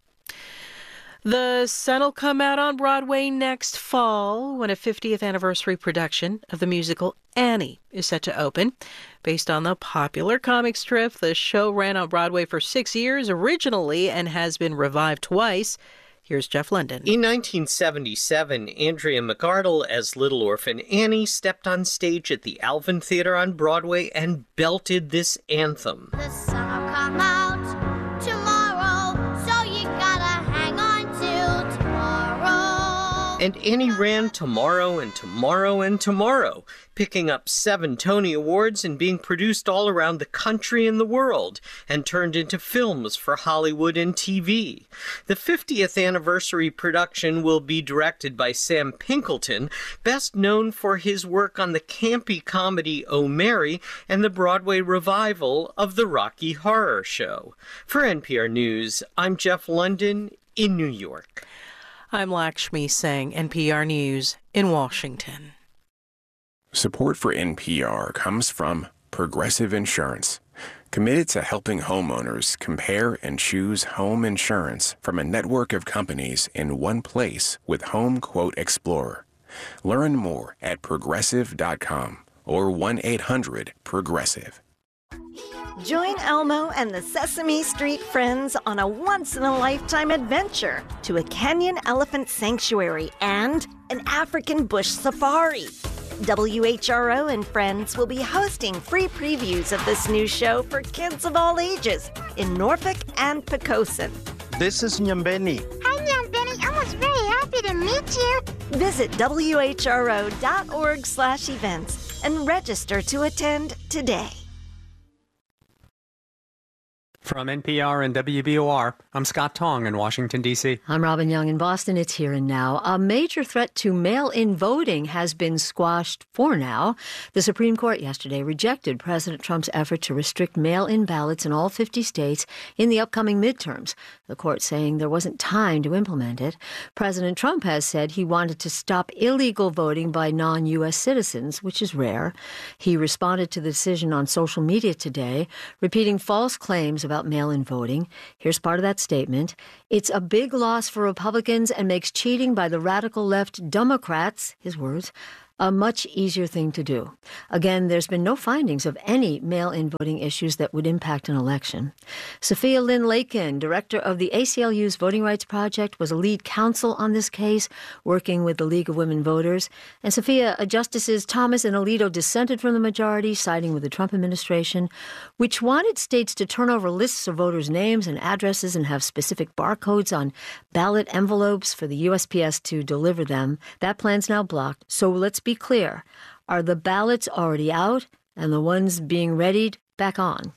The sun will come out on Broadway next fall when a 50th anniversary production of the musical Annie is set to open. Based on the popular comic strip, the show ran on Broadway for 6 years originally and has been revived twice. Here's Jeff London. In 1977, Andrea McArdle as Little Orphan Annie stepped on stage at the Alvin Theater on Broadway and belted this anthem. The sun will come out tomorrow, so you gotta hang on till tomorrow. And Annie ran tomorrow and tomorrow and tomorrow, picking up 7 Tony Awards and being produced all around the country and the world, and turned into films for Hollywood and TV. The 50th anniversary production will be directed by Sam Pinkleton, best known for his work on the campy comedy Oh Mary and the Broadway revival of the Rocky Horror Show. For NPR News, I'm Jeff London in New York. I'm Lakshmi Singh, NPR News in Washington. Support for NPR comes from Progressive Insurance, committed to helping homeowners compare and choose home insurance from a network of companies in one place with Home Quote Explorer. Learn more at progressive.com or 1-800-PROGRESSIVE. Join Elmo and the Sesame Street Friends on a once-in-a-lifetime adventure to a Kenyan elephant sanctuary and an African bush safari. WHRO and Friends will be hosting free previews of this new show for kids of all ages in Norfolk and Poquoson. This is Nyambeni. Hi, Nyambeni. I was very happy to meet you. Visit whro.org/events and register to attend today. From NPR and WBOR, I'm Scott Tong in Washington, D.C. I'm Robin Young in Boston. It's Here and Now. A major threat to mail-in voting has been squashed for now. The Supreme Court yesterday rejected President Trump's effort to restrict mail-in ballots in all 50 states in the upcoming midterms, the court saying there wasn't time to implement it. President Trump has said he wanted to stop illegal voting by non-U.S. citizens, which is rare. He responded to the decision on social media today, repeating false claims about mail-in voting. Here's part of that statement. It's a big loss for Republicans and makes cheating by the radical left Democrats, his words, a much easier thing to do. Again, there's been no findings of any mail-in voting issues that would impact an election. Sophia Lynn Lakin, director of the ACLU's Voting Rights Project, was a lead counsel on this case, working with the League of Women Voters. And Sophia, Justices Thomas and Alito dissented from the majority, siding with the Trump administration, which wanted states to turn over lists of voters' names and addresses and have specific barcodes on ballot envelopes for the USPS to deliver them. That plan's now blocked. So let's be clear. Are the ballots already out and the ones being readied back on?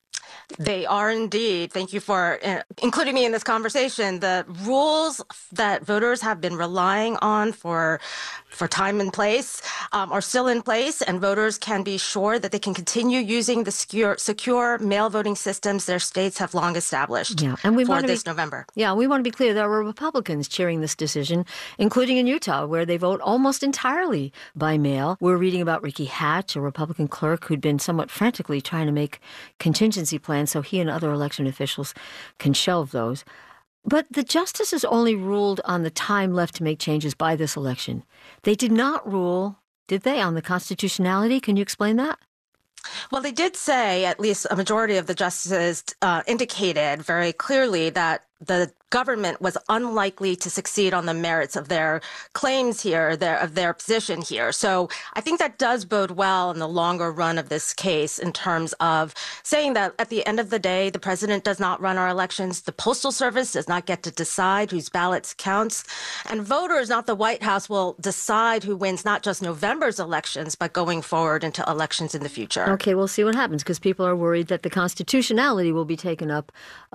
They are indeed. Thank you for including me in this conversation. The rules that voters have been relying on for time and place are still in place, and voters can be sure that they can continue using the secure mail voting systems their states have long established for this November. Yeah, we want to be clear. There were Republicans cheering this decision, including in Utah, where they vote almost entirely by mail. We're reading about Ricky Hatch, a Republican clerk who'd been somewhat frantically trying to make contingency plans so he and other election officials can shelve those. But the justices only ruled on the time left to make changes by this election. They did not rule, did they, on the constitutionality? Can you explain that? Well, they did say, at least a majority of the justices indicated very clearly that the government was unlikely to succeed on the merits of their claims here, of their position here. So I think that does bode well in the longer run of this case in terms of saying that at the end of the day, the president does not run our elections. The Postal Service does not get to decide whose ballots counts. And voters, not the White House, will decide who wins not just November's elections, but going forward into elections in the future. Okay, we'll see what happens because people are worried that the constitutionality will be taken up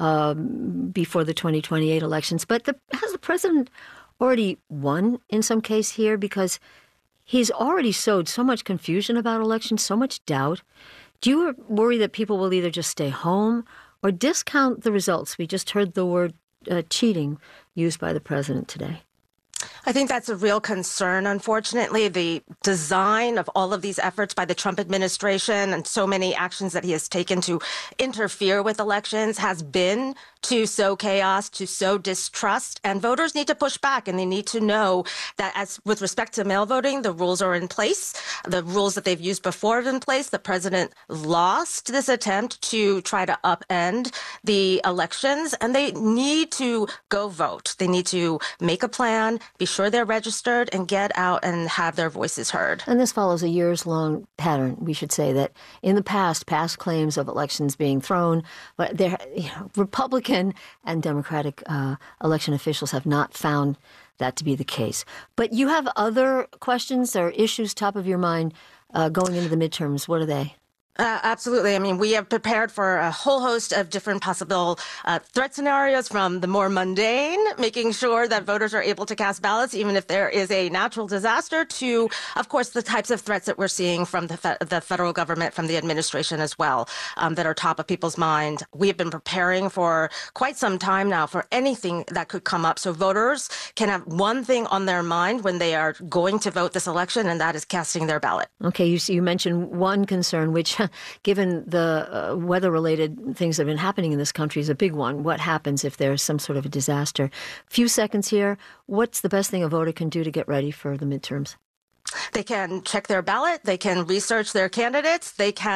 before the 2028 elections. But has the president already won in some case here? Because he's already sowed so much confusion about elections, so much doubt. Do you worry that people will either just stay home or discount the results? We just heard the word cheating used by the president today. I think that's a real concern. Unfortunately, the design of all of these efforts by the Trump administration and so many actions that he has taken to interfere with elections has been to sow chaos, to sow distrust. And voters need to push back, and they need to know that as with respect to mail voting, the rules are in place. The rules that they've used before are in place. The president lost this attempt to try to upend the elections, and they need to go vote. They need to make a plan, be sure they're registered, and get out and have their voices heard. And this follows a years-long pattern, we should say, that in the past claims of elections being thrown, but Republican and Democratic election officials have not found that to be the case. But you have other questions or issues top of your mind going into the midterms. What are they? Absolutely. I mean, we have prepared for a whole host of different possible threat scenarios, from the more mundane, making sure that voters are able to cast ballots, even if there is a natural disaster, to, of course, the types of threats that we're seeing from the federal government, from the administration as well, that are top of people's mind. We have been preparing for quite some time now for anything that could come up. So voters can have one thing on their mind when they are going to vote this election, and that is casting their ballot. Okay, you mentioned one concern, which given the weather-related things that have been happening in this country, is a big one. What happens if there's some sort of a disaster? Few seconds here. What's the best thing a voter can do to get ready for the midterms? They can check their ballot. They can research their candidates. They can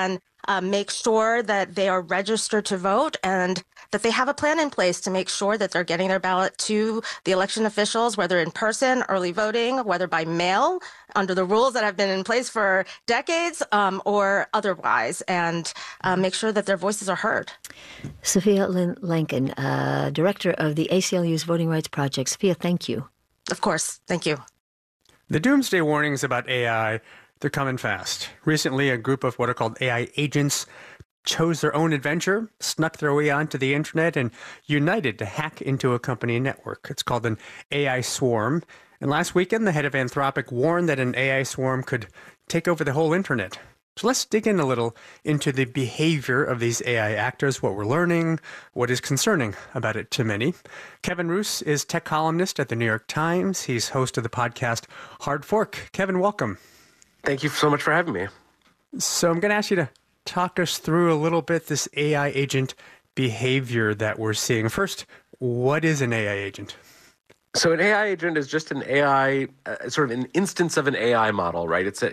make sure that they are registered to vote and that they have a plan in place to make sure that they're getting their ballot to the election officials, whether in person, early voting, whether by mail, under the rules that have been in place for decades, or otherwise, and make sure that their voices are heard. Sophia Lynn Lankin, director of the ACLU's Voting Rights Project. Sophia, thank you. Of course. Thank you. The doomsday warnings about AI, they're coming fast. Recently, a group of what are called AI agents chose their own adventure, snuck their way onto the internet, and united to hack into a company network. It's called an AI swarm. And last weekend, the head of Anthropic warned that an AI swarm could take over the whole internet. So let's dig in a little into the behavior of these AI actors, what we're learning, what is concerning about it to many. Kevin Roose is tech columnist at the New York Times. He's host of the podcast Hard Fork. Kevin, welcome. Thank you so much for having me. So I'm going to ask you to talk us through a little bit this AI agent behavior that we're seeing. First, what is an AI agent? So an AI agent is just an AI, sort of an instance of an AI model, right? It's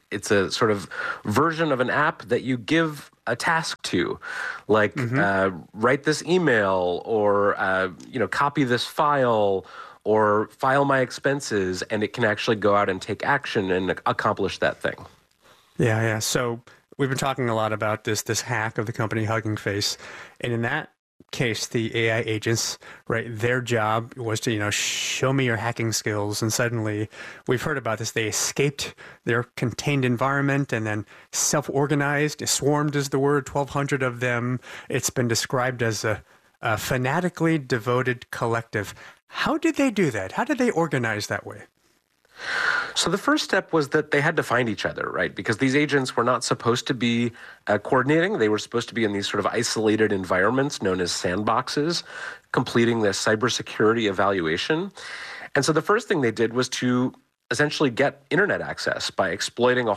a sort of version of an app that you give a task to, like write this email, or copy this file, or file my expenses, and it can actually go out and take action and accomplish that thing. Yeah. So we've been talking a lot about this hack of the company Hugging Face, and in that case, the AI agents, right, their job was to, show me your hacking skills. And suddenly, we've heard about this, they escaped their contained environment and then self-organized. Swarmed is the word, 1,200 of them. It's been described as a fanatically devoted collective. How did they do that? How did they organize that way? So the first step was that they had to find each other, right? Because these agents were not supposed to be coordinating. They were supposed to be in these sort of isolated environments known as sandboxes, completing this cybersecurity evaluation. And so the first thing they did was to essentially get internet access by exploiting a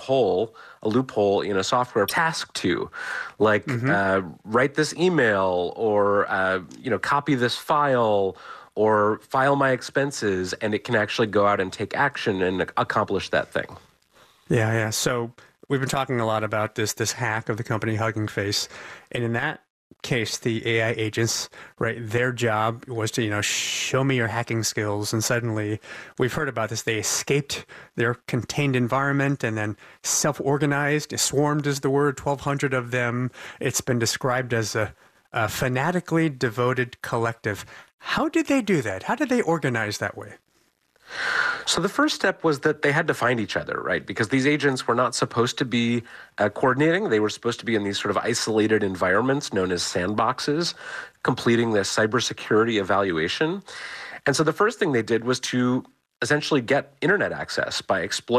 loophole in a software task to, like write this email, or copy this file, or file my expenses, and it can actually go out and take action and accomplish that thing. Yeah. So we've been talking a lot about this hack of the company Hugging Face. And in that case, the AI agents, right, their job was to, show me your hacking skills. And suddenly, we've heard about this, they escaped their contained environment and then self-organized. Swarmed is the word, 1,200 of them. It's been described as a fanatically devoted collective. How did they do that? How did they organize that way? So the first step was that they had to find each other, right? Because these agents were not supposed to be coordinating. They were supposed to be in these sort of isolated environments known as sandboxes, completing this cybersecurity evaluation. And so the first thing they did was to essentially get internet access by exploiting